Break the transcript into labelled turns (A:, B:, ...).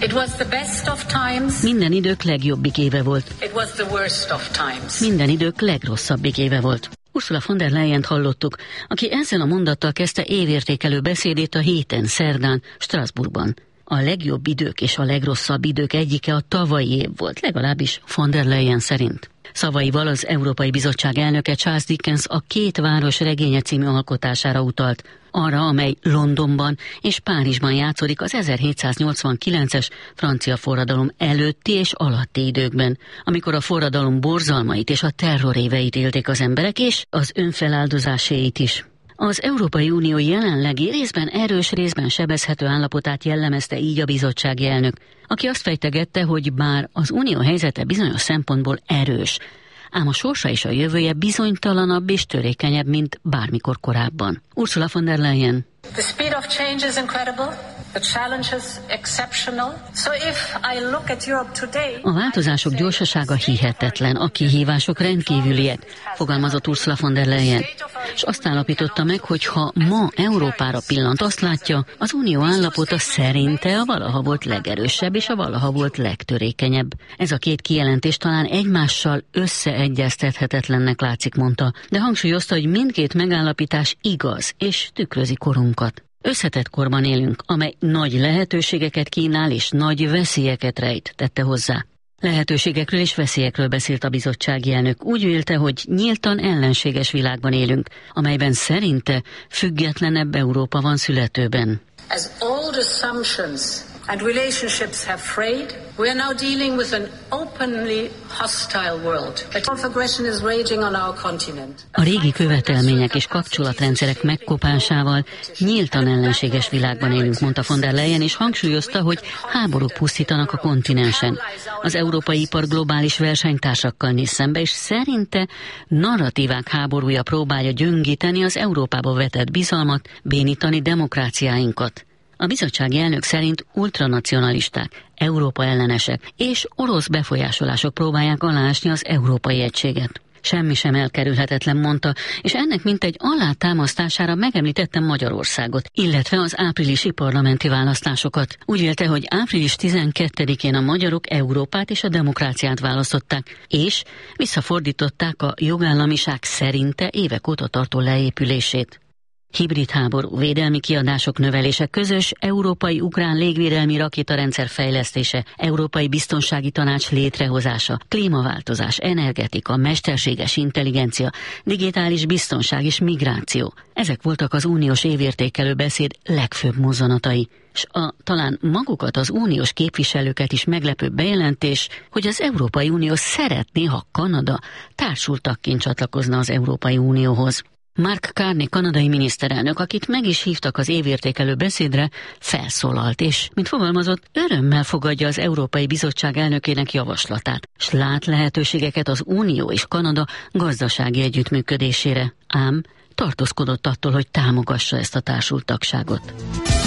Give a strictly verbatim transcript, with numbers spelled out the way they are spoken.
A: It was the best of times.
B: Minden idők legjobbik éve volt.
A: It was the worst of times.
B: Minden idők legrosszabbik éve volt. Ursula von der Leyent hallottuk, aki ezzel a mondattal kezdte évértékelő beszédét a héten, szerdán, Strasbourgban. A legjobb idők és a legrosszabb idők egyike a tavalyi év volt, legalábbis von der Leyen szerint. Szavaival az Európai Bizottság elnöke Charles Dickens a Két város regénye című alkotására utalt, arra, amely Londonban és Párizsban játszódik az ezerhétszáznyolcvankilences francia forradalom előtti és alatti időkben, amikor a forradalom borzalmait és a terroréveit élték az emberek, és az önfeláldozáséit is. Az Európai Unió jelenlegi részben erős, részben sebezhető állapotát jellemezte így a bizottsági elnök, aki azt fejtegette, hogy bár az unió helyzete bizonyos szempontból erős, ám a sorsa és a jövője bizonytalanabb és törékenyebb, mint bármikor korábban. Ursula von der Leyen.
A: The speed of change is incredible. The challenge is exceptional. So if I look at Europe today,
B: a változások gyorsasága hihetetlen, a kihívások rendkívüliek, fogalmazott Ursula von der Leyen, és azt állapította meg, hogy ha ma Európára pillant, azt látja, az unió állapota szerinte a valaha volt legerősebb és a valaha volt legtörékenyebb. Ez a két kijelentés talán egymással összeegyeztethetetlennek látszik, mondta, de hangsúlyozta, hogy mindkét megállapítás igaz és tükrözi korunkat. Összetett korban élünk, amely nagy lehetőségeket kínál és nagy veszélyeket rejt, tette hozzá. Lehetőségekről és veszélyekről beszélt a bizottsági elnök. Úgy vélte, hogy nyíltan ellenséges világban élünk, amelyben szerinte függetlenebb Európa van születőben.
A: As old assumptions and relationships have frayed, we are now dealing with an openly hostile world. A tide of aggression is raging on our continent.
B: A régi követelmények és kapcsolatrendszerek megkopásával nyíltan ellenséges világban élünk, mondta von der Leyen, és hangsúlyozta, hogy háborúk pusztítanak a kontinensen. Az európai ipar globális versenytársakkal néz szembe, és szerinte narratívák háborúja próbálja gyöngíteni az Európába vetett bizalmat, bénítani demokráciáinkat. A bizottsági elnök szerint ultranacionalisták, Európa ellenesek és orosz befolyásolások próbálják aláásni az európai egységet. Semmi sem elkerülhetetlen, mondta, és ennek mintegy alátámasztására megemlítettem Magyarországot, illetve az áprilisi parlamenti választásokat. Úgy vélte, hogy április tizenkettedikén a magyarok Európát és a demokráciát választották, és visszafordították a jogállamiság szerinte évek óta tartó leépülését. Hibrid háború, védelmi kiadások növelése, közös európai-ukrán légvédelmi rakétarendszer fejlesztése, Európai Biztonsági Tanács létrehozása, klímaváltozás, energetika, mesterséges intelligencia, digitális biztonság és migráció. Ezek voltak az uniós évértékelő beszéd legfőbb mozzanatai. És a talán magukat, az uniós képviselőket is meglepő bejelentés, hogy az Európai Unió szeretné, ha Kanada társultagként csatlakozna az Európai Unióhoz. Mark Carney kanadai miniszterelnök, akit meg is hívtak az évértékelő beszédre, felszólalt, és, mint fogalmazott, örömmel fogadja az Európai Bizottság elnökének javaslatát, s lát lehetőségeket az Unió és Kanada gazdasági együttműködésére, ám tartózkodott attól, hogy támogassa ezt a társultagságot.